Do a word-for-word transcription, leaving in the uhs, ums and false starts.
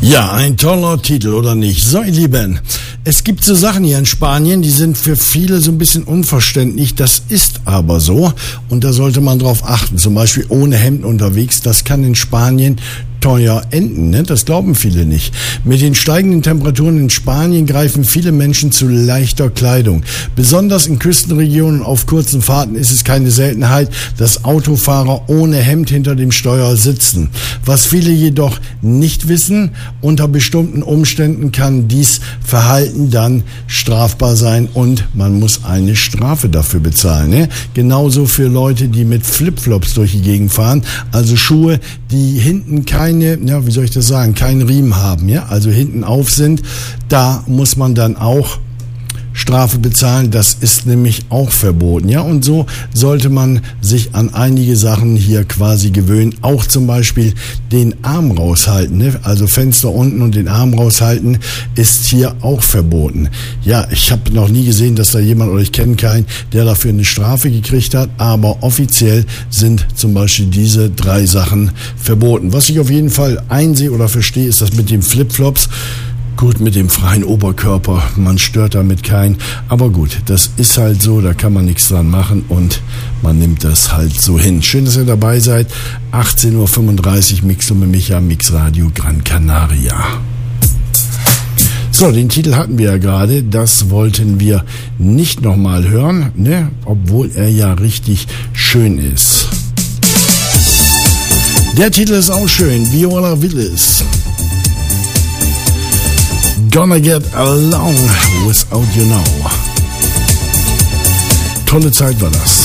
Ja, ein toller Titel, oder nicht? So, ihr Lieben, es gibt so Sachen hier in Spanien, die sind für viele so ein bisschen unverständlich. Das ist aber so und da sollte man drauf achten. Zum Beispiel ohne Hemd unterwegs, das kann in Spanien teuer enden, ne? Das glauben viele nicht. Mit den steigenden Temperaturen in Spanien greifen viele Menschen zu leichter Kleidung. Besonders in Küstenregionen auf kurzen Fahrten ist es keine Seltenheit, dass Autofahrer ohne Hemd hinter dem Steuer sitzen. Was viele jedoch nicht wissen, unter bestimmten Umständen kann dies Verhalten dann strafbar sein und man muss eine Strafe dafür bezahlen, ne? Genauso für Leute, die mit Flipflops durch die Gegend fahren, also Schuhe, die hinten keine ja, wie soll ich das sagen, keinen Riemen haben, ja, also hinten auf sind, da muss man dann auch Strafe bezahlen, das ist nämlich auch verboten, ja, und so sollte man sich an einige Sachen hier quasi gewöhnen, auch zum Beispiel den Arm raushalten, ne? Also Fenster unten und den Arm raushalten ist hier auch verboten. Ja, ich habe noch nie gesehen, dass da jemand, oder ich kenne keinen, der dafür eine Strafe gekriegt hat, aber offiziell sind zum Beispiel diese drei Sachen verboten. Was ich auf jeden Fall einsehe oder verstehe, ist das mit den Flipflops. Gut, mit dem freien Oberkörper, man stört damit keinen, aber gut, das ist halt so, da kann man nichts dran machen und man nimmt das halt so hin. Schön, dass ihr dabei seid, achtzehn Uhr fünfunddreißig, Mixo mit Micha, Mix Radio Gran Canaria. So, den Titel hatten wir ja gerade, das wollten wir nicht nochmal hören, ne? Obwohl er ja richtig schön ist. Der Titel ist auch schön, Viola Willis. Gonna get along without you now. Tolle Zeit war das.